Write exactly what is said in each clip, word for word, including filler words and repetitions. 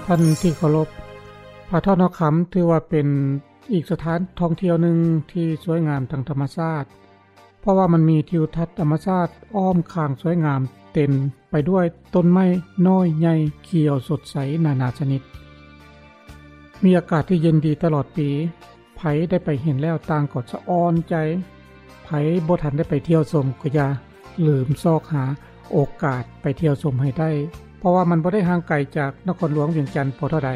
ท่านที่เคารพผาทอดนอคำถือว่าเป็นอีกสถานท่องเที่ยวหนึ่งที่สวยงามทางธรรมชาติเพราะว่ามันมีทิวทัศน์ธรรมชาติอ้อมข้างสวยงามเต็มไปด้วยต้นไม้น้อยใหญ่เขียวสดใสนานาชนิดมีอากาศที่เย็นดีตลอดปีไผได้ไปเห็นแล้วต่างก็สะอ้อนใจไผบ่ทันได้ไปเที่ยวชมก็อย่าลืมซอกหาโอกาสไปเที่ยวชมให้ได้เพราะว่ามันบ่ได้ห่างไกลจากนครหลวงเวียงจันทน์พอเท่าใด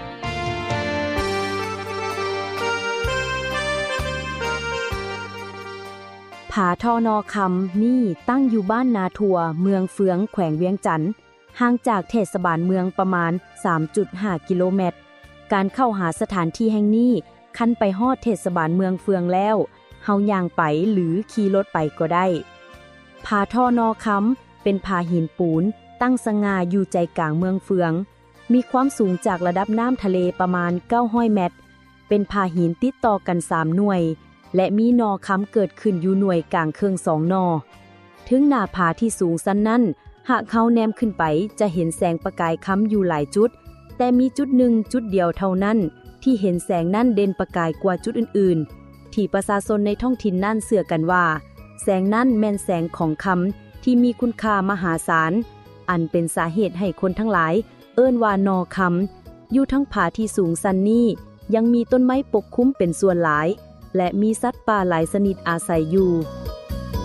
ผาทอนอคำนี่ตั้งอยู่บ้านนาทัวเมืองเฟืองแขวงเวียงจันทน์ห่างจากเทศบาลเมืองประมาณ สามจุดห้า กิโลเมตรการเข้าหาสถานที่แห่งนี้คันไปฮอดเทศบาลเมืองเฟืองแล้วเฮาย่างไปหรือขี่รถไปก็ได้ผาทอนอคำเป็นผาหินปูนตั้งสง่าอยู่ใจกลางเมืองเฟืองมีความสูงจากระดับน้ำทะเลประมาณเก้าร้อยเมตรเป็นผาหินติดต่อกันสามหน่วยและมีนอคำเกิดขึ้นอยู่หน่วยกลางเครื่องสองนอถึงหน้าผาที่สูงสันนั้นหากเขาแนมขึ้นไปจะเห็นแสงประกายคำอยู่หลายจุดแต่มีจุดหนึ่งจุดเดียวเท่านั้นที่เห็นแสงนั้นเด่นประกายกว่าจุดอื่นๆที่ประชาชนในท้องถิ่นนั้นเชื่อกันว่าแสงนั้นแม่นแสงของคำที่มีคุณค่ามหาศาลอันเป็นสาเหตุให้คนทั้งหลายเอิ้นว่านอคำอยู่ทั้งผาที่สูงสันนี้ยังมีต้นไม้ปกคลุมเป็นส่วนหลายและมีสัตว์ป่าหลายชนิดอาศัยอยู่